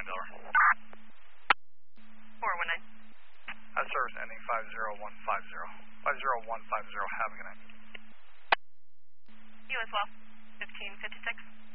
Delaware. 419. Service ending 50150. 50150, have a good night. You as well. 1556.